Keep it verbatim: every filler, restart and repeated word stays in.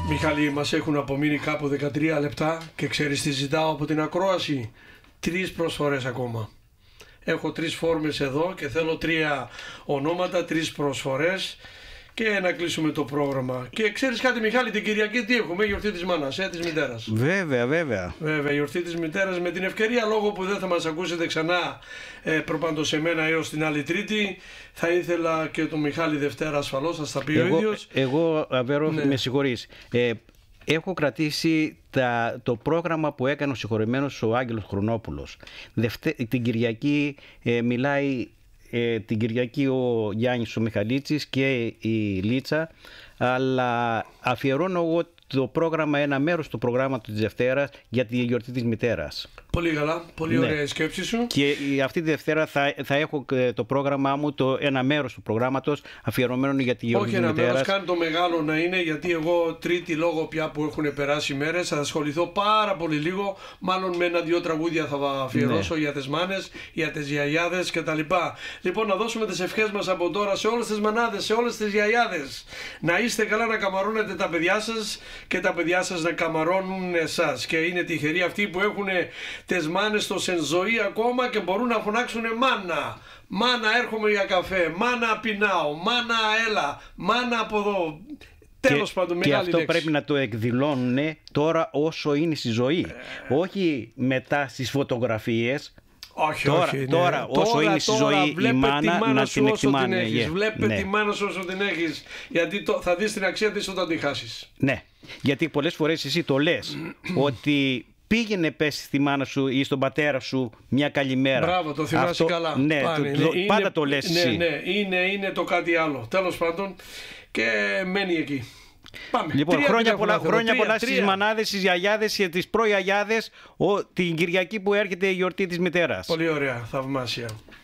Μιχάλη, μας έχουν απομείνει κάπου δεκατρία λεπτά και ξέρεις τι ζητάω από την ακρόαση? Τρεις προσφορές ακόμα. Έχω τρεις φόρμες εδώ και θέλω τρία ονόματα, τρεις προσφορές και να κλείσουμε το πρόγραμμα. Και ξέρεις κάτι, Μιχάλη, την Κυριακή τι έχουμε? Γιορτή της μάνας, ε, της μητέρας. Βέβαια, βέβαια. Βέβαια, γιορτή της μητέρας. Με την ευκαιρία, λόγω που δεν θα μας ακούσετε ξανά ε, προπάντως εμένα έως την άλλη Τρίτη, θα ήθελα και τον Μιχάλη Δευτέρα ασφαλώς, θα στα πει εγώ, ο ίδιος. Εγώ, Αβέρο, ναι. με συγχωρείς. Ε, έχω κρατήσει τα, το πρόγραμμα που έκανε ο συγχωρεμένος ο Άγγελος Χρονόπουλος. Δευτε, την Κυριακή ε, μιλάει... Ε, την Κυριακή ο Γιάννης ο Μιχαλίτσης και η Λίτσα, αλλά αφιερώνω εγώ το πρόγραμμα, ένα μέρος του προγράμματος της Δευτέρας για τη γιορτή της μητέρας. Πολύ καλά, πολύ ναι. ωραία η σκέψη σου. Και αυτή τη Δευτέρα θα, θα έχω το πρόγραμμά μου, το, ένα μέρος του προγράμματος αφιερωμένο για τη γιορτή Όχι της μητέρας. Όχι ένα μέρος, κάνει το μεγάλο να είναι, γιατί εγώ Τρίτη, λόγω πια που έχουν περάσει μέρες, θα ασχοληθώ πάρα πολύ λίγο, μάλλον με ένα-δυο τραγούδια θα αφιερώσω ναι. για τις μάνες, για τις γιαγιάδες κτλ. Λοιπόν, να δώσουμε τις ευχές μας από τώρα σε όλες τις μανάδες, σε όλες τις γιαγιάδες. Να είστε καλά, να καμαρώνετε τα παιδιά σας και τα παιδιά σας να καμαρώνουν εσάς. Και είναι τυχεροί αυτοί που έχουν τις μάνες τους εν ζωή ακόμα και μπορούν να φωνάξουν μάνα. Μάνα, έρχομαι για καφέ. Μάνα, πεινάω. Μάνα, έλα. Μάνα, από εδώ. Τέλος πάντων, μεγάλη και αυτό λέξη. Πρέπει να το εκδηλώνουν τώρα όσο είναι στη ζωή. Ε... Όχι μετά στις φωτογραφίες. Όχι, τώρα, όχι, ναι. τώρα, όσο τώρα, είναι στη τώρα, ζωή η μάνα, μάνα να σου την όσο εκτιμάνε. Την έχεις. Yeah. Βλέπε ναι. τη μάνα σου όσο την έχεις. Γιατί το, θα δεις την αξία της όταν τη χάσεις. Ναι, γιατί πολλές φορές εσύ το λες ότι πήγαινε πες στη μάνα σου ή στον πατέρα σου μια καλημέρα. Μπράβο, το θυμάσαι Αυτό, καλά. Ναι, Πάνε, το, το, είναι, πάντα το λες ναι, εσύ. Ναι, είναι, είναι το κάτι άλλο. Τέλος πάντων, και μένει εκεί. Πάμε. Λοιπόν, τρία χρόνια πολλά, θέλω, χρόνια τρία, πολλά τρία. στις μανάδες, στις γιαγιάδες και τις προγιαγιάδες την Κυριακή που έρχεται η γιορτή της μητέρας. Πολύ ωραία, θαυμάσια.